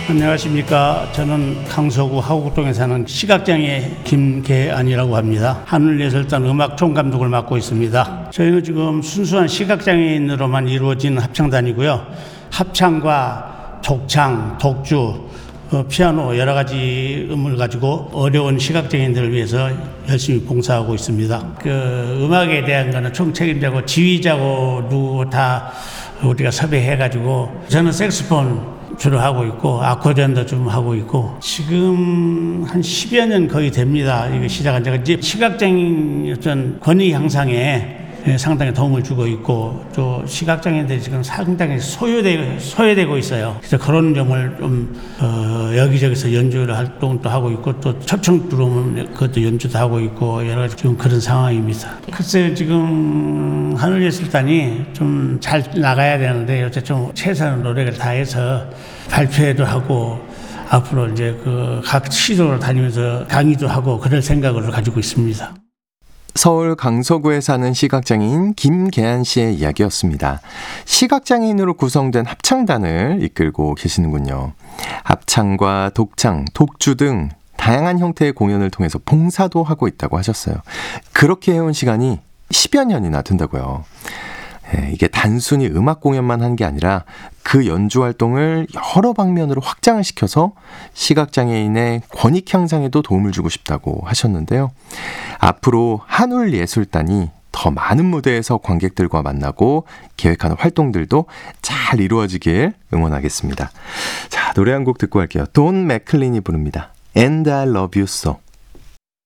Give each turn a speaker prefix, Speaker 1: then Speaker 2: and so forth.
Speaker 1: 안녕하십니까. 저는 강서구 하곡동에 사는 시각장애 김계안이라고 합니다. 하늘예술단 음악 총감독을 맡고 있습니다. 저희는 지금 순수한 시각장애인으로만 이루어진 합창단이고요. 합창과 독창, 독주, 피아노 여러 가지 음을 가지고 어려운 시각장애인들을 위해서 열심히 봉사하고 있습니다. 음악에 대한 거는 총책임자고 지휘자고 다 우리가 섭외해가지고 저는 색소폰 주로 하고 있고 아코디언도 좀 하고 있고 지금 한 10여 년 거의 됩니다. 이거 시작한 지가 이제 시각장애인 어떤 권위 향상에 상당히 도움을 주고 있고 또 시각장애인들이 지금 상당히 소외되고 있어요. 그래서 그런 점을 좀 여기저기서 연주를 활동도 하고 있고 또 초청 들어오면 그것도 연주도 하고 있고 여러 가지 지금 그런 상황입니다. 글쎄요, 지금 하늘예술단이 좀 잘 나가야 되는데 어째 좀 최선의 노력을 다해서 발표회도 하고 앞으로 이제 각 시도를 다니면서 강의도 하고 그럴 생각을 가지고 있습니다.
Speaker 2: 서울 강서구에 사는 시각장애인 김계안 씨의 이야기였습니다. 시각장애인으로 구성된 합창단을 이끌고 계시는군요. 합창과 독창, 독주 등 다양한 형태의 공연을 통해서 봉사도 하고 있다고 하셨어요. 그렇게 해온 시간이 10여 년이나 된다고요. 이게 단순히 음악 공연만 한 게 아니라 그 연주 활동을 여러 방면으로 확장을 시켜서 시각장애인의 권익 향상에도 도움을 주고 싶다고 하셨는데요. 앞으로 한울예술단이 더 많은 무대에서 관객들과 만나고 계획하는 활동들도 잘 이루어지길 응원하겠습니다. 자, 노래 한 곡 듣고 할게요. 돈 맥클린이 부릅니다. And I Love You So.